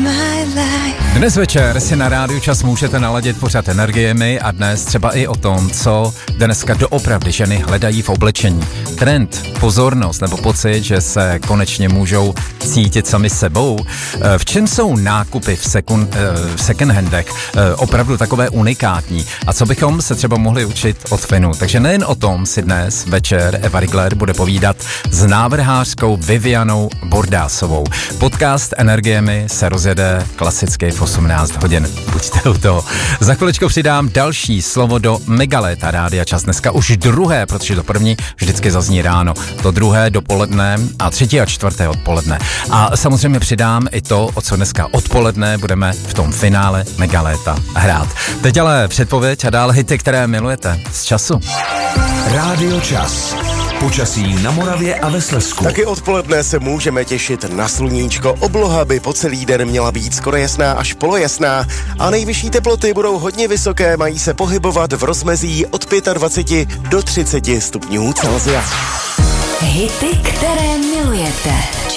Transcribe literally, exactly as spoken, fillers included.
Dnes večer si na Rádiu Čas můžete naladit pořad Energiemi a dnes třeba i o tom, co dneska doopravdy ženy hledají v oblečení. Trend, pozornost nebo pocit, že se konečně můžou cítit sami sebou. V čem jsou nákupy v, sekund, v second handech opravdu takové unikátní a co bychom se třeba mohli učit od Finu. Takže nejen o tom si dnes večer Eva Rigler bude povídat s návrhářskou Vivianou Bordásovou. Podcast Energiemi se rozjede klasicky v osmnáct hodin. Buďte u toho. Za chviličku přidám další slovo do Megaléta Rádia Čas. Dneska už druhé, protože to první vždycky zazní ráno. To druhé dopoledne a třetí a čtvrté odpoledne. A samozřejmě přidám i to, o co dneska odpoledne budeme v tom finále Megaléta hrát. Teď ale předpověď a dále hity, které milujete z času. Rádio Čas. Počasí na Moravě a ve Slezsku. Taky odpoledne se můžeme těšit na sluníčko. Obloha by po celý den měla být skoro jasná až polojasná a nejvyšší teploty budou hodně vysoké, mají se pohybovat v rozmezí od dvacet pět do třicet stupňů Celsia. Hity, které milujete.